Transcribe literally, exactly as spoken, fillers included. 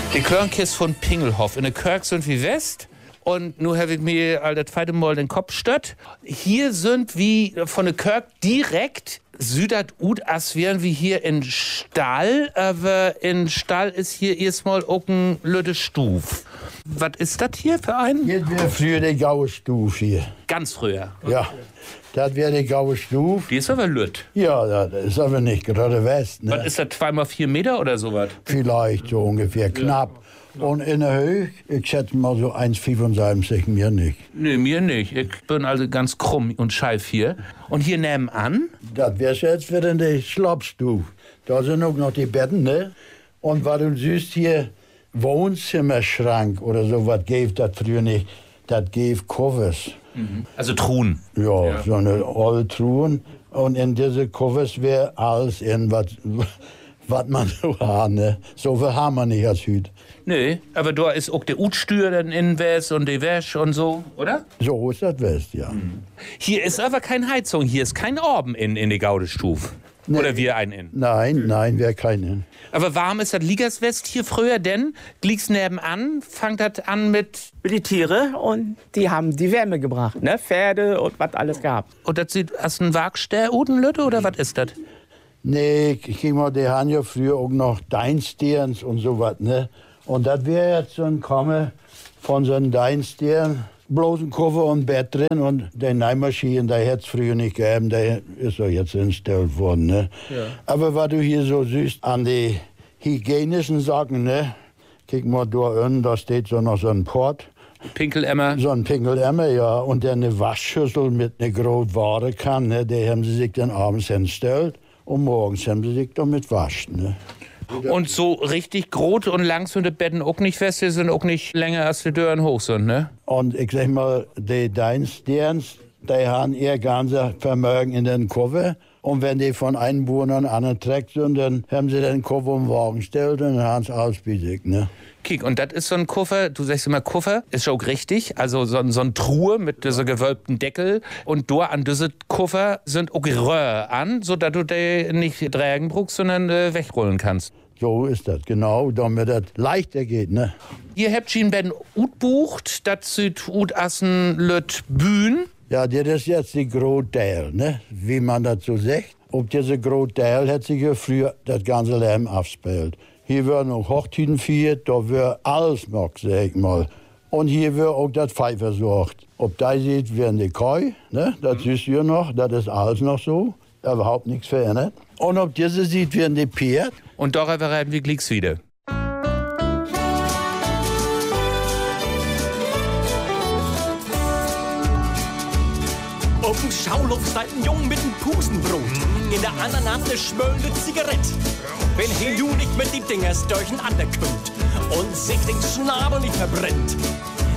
Die Kirche ist von Pingelhof. In der Kirche sind wir West. Und nun habe ich mir all das zweite Mal den Kopf stött. Hier sind wir von der Kirche direkt südert ut, als wären wir hier in Stall. Aber in Stall ist hier erstmal auch ein lütte Stuf. Was ist das hier für ein? Hier wäre früher die Gaue Stuf hier. Ganz früher? Ja, das wäre die Gaue Stuf. Die ist aber lütt. Ja, das ist aber nicht gerade West. Ne? Was ist das, zwei mal vier Meter oder sowas? Vielleicht so ungefähr, knapp. Und in der Höhe, ich schätze mal so eins Komma fünfundsiebzig, mir nicht. Nee, mir nicht. Ich bin also ganz krumm und scheif hier. Und hier nebenan? Das wäre jetzt wieder die Schlafstuf. Da sind auch noch die Betten, ne? Und was du siehst hier, Wohnzimmerschrank oder so, was gibt das früher nicht. Das gibt Covers. Mhm. Also Truhen. Ja, Ja, so eine alte Truhen. Und in diese Covers wäre alles in, was man so hat, ne? So viel haben wir nicht als Hüt. Nee, aber da ist auch der Utstür dann in West und die Wäsche und so, oder? So ist das West, ja. Mhm. Hier ist aber keine Heizung, hier ist kein Orben in, in der Gaudestuf. Nee. Oder wir ein in? Nein, nein, wäre kein. Aber warum ist das Ligerswest hier früher denn? Liegt's nebenan, fangt das an mit... Mit die Tiere und die haben die Wärme gebracht, ne? Pferde und was alles gehabt. Und das sieht aus einem Wagster Udenlütte oder was ist das? Nee, ich mal, die haben ja früher auch noch Deinsterns und so was, ne? Und das wäre jetzt so ein Komme von so einem Deinstern, bloß ein Koffer und ein Bett drin und der Nähmaschine, der hätte es früher nicht gegeben, der ist ja jetzt installiert worden, ne? Ja. Aber was du hier so siehst an die hygienischen Sachen, ne? Guck mal da unten, da steht so noch so ein Port. Pinkelemmer. So ein Pinkelemmer, ja. Und der eine Waschschüssel mit einer großen Ware kann, ne? Der haben sie sich dann abends hingestellt und morgens haben sie sich damit waschen, ne? Und so richtig groß und lang sind die Betten auch nicht fest, die sind auch nicht länger als die Türen hoch sind, ne? Und ich sag mal, die Deinsterns, die haben ihr ganzes Vermögen in den Koffer. Und wenn die von einem Bauern an den anderen trägt sind, dann haben sie den Koffer um den Wagen gestellt und dann haben sie alles bei sich, ne? Kiek, und das ist so ein Koffer, du sagst immer Koffer, ist auch richtig, also so, so eine Truhe mit dieser gewölbten Deckel. Und da an diese Koffer sind auch Röhr an, sodass du die nicht tragen brauchst, sondern äh, wegrollen kannst. So ist das, genau, damit das leichter geht, ne? Ihr habt schon Ben ut bucht, das sieht ut assen lüt Bühn. Ja, das ist jetzt die Großteil, ne? Wie man das so sagt. Ob diese Großteil hat sich ja früher das ganze Leben abgespielt. Hier werden auch Hochzeiten gefeiert, da wird alles noch, sag ich mal. Und hier wird auch das Vieh versorgt. Ob da sieht, werden die Koi, ne? Das ist hier noch, das ist alles noch so. Da überhaupt nichts verändert. Und ob diese sieht, werden die Pferd. Und darüber reden wir gleich wieder. Auf dem Schaulof steigt ein Jung mit einem Pusenbrot. In der anderen Hand eine schmöllende Zigarette. Wenn Hindu nicht mit die Dingers durcheinander kommt und sich den Schnabel nicht verbrennt,